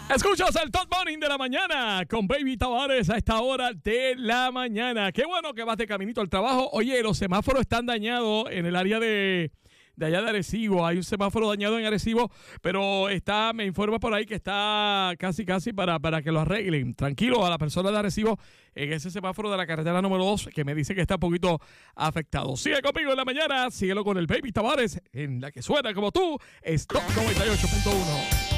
Escuchas el Top Morning de la mañana con Baby Tavares a esta hora de la mañana. Qué bueno que vas de caminito al trabajo. Oye, los semáforos están dañados en el área de allá de Arecibo. Hay un semáforo dañado en Arecibo, pero me informa por ahí que está casi para que lo arreglen. Tranquilo a la persona de Arecibo en ese semáforo de la carretera número 2 que me dice que está un poquito afectado. Sigue conmigo en la mañana, síguelo con el Baby Tavares en la que suena como tú, es Top 98.1.